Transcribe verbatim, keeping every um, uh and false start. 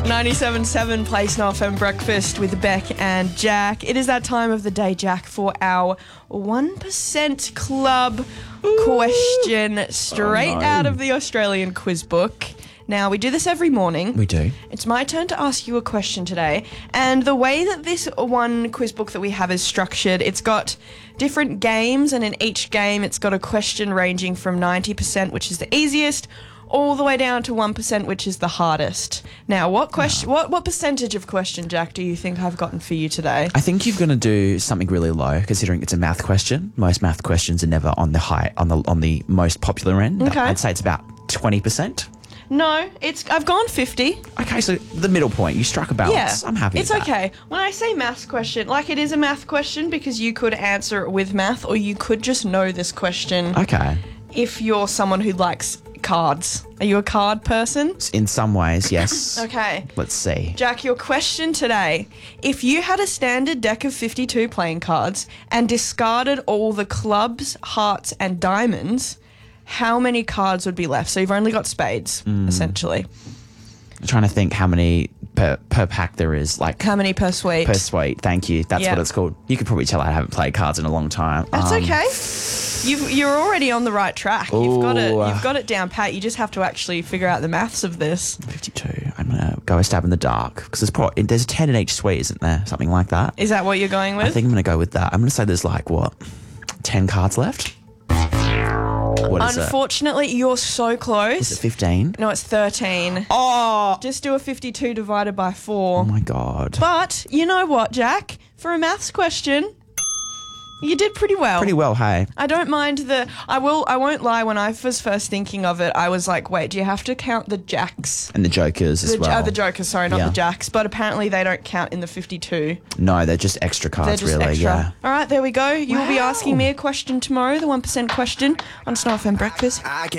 ninety-seven point seven Place North and Breakfast with Beck and Jack. It is that time of the day, Jack, for our one percent Club Ooh. question straight oh, no. out of the Australian quiz book. Now, we do this every morning. We do. It's my turn to ask you a question today. And the way that this one quiz book that we have is structured, it's got different games, and in each game it's got a question ranging from ninety percent, which is the easiest, all the way down to one percent, which is the hardest. Now, what question? Oh. What what percentage of question, Jack, do you think I've gotten for you today? I think you're going to do something really low, considering it's a math question. Most math questions are never on the high on the on the most popular end. Okay. I'd say it's about twenty percent. No, it's I've gone fifty. Okay, so the middle point, you struck a balance. Yeah, I'm happy it's with that. okay. When I say maths question, like it is a math question because you could answer it with math, or you could just know this question Okay. if you're someone who likes cards. Are you a card person? In some ways, yes. Okay. Let's see. Jack, your question today. If you had a standard deck of fifty-two playing cards and discarded all the clubs, hearts, and diamonds, how many cards would be left? So you've only got spades, Mm. essentially. I'm trying to think how many per, per pack there is. Like How many per suite? per suite. Thank you. That's Yeah. what it's called. You could probably tell I haven't played cards in a long time. That's Um, okay. You've, you're already on the right track. You've got it. Ooh. You've got it down pat. You just have to actually figure out the maths of this. fifty-two. I'm gonna go a stab in the dark because there's probably there's ten in each suite, isn't there? Something like that. Is that what you're going with? I think I'm gonna go with that. I'm gonna say there's like what, ten cards left. What is it? Unfortunately, you're so close. Is it fifteen? No, it's thirteen. Oh, Just do a fifty-two divided by four. oh my god. But you know what, Jack? For a maths question, you did pretty well. Pretty well, hey. I don't mind the. I will. I won't lie. When I was first thinking of it, I was like, "Wait, do you have to count the jacks?" And the jokers as The, well. uh, the jokers, sorry, not Yeah. the jacks. But apparently, they don't count in the fifty-two. No, they're just extra They're cards, just really. extra. Yeah. All right, there we go. You will be Wow. asking me a question tomorrow, the one percent question on Snow F M Breakfast. I can